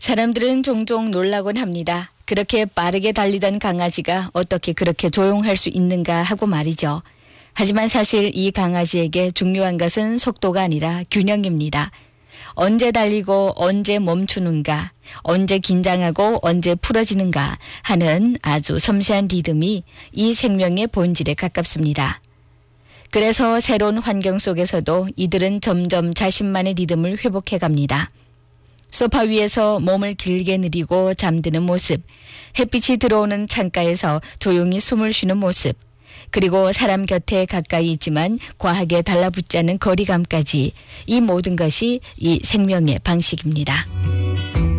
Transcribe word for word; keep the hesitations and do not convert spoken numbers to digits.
사람들은 종종 놀라곤 합니다. 그렇게 빠르게 달리던 강아지가 어떻게 그렇게 조용할 수 있는가 하고 말이죠. 하지만 사실 이 강아지에게 중요한 것은 속도가 아니라 균형입니다. 언제 달리고 언제 멈추는가, 언제 긴장하고 언제 풀어지는가 하는 아주 섬세한 리듬이 이 생명의 본질에 가깝습니다. 그래서 새로운 환경 속에서도 이들은 점점 자신만의 리듬을 회복해 갑니다. 소파 위에서 몸을 길게 늘이고 잠드는 모습, 햇빛이 들어오는 창가에서 조용히 숨을 쉬는 모습, 그리고 사람 곁에 가까이 있지만 과하게 달라붙지 않는 거리감까지 이 모든 것이 이 생명의 방식입니다.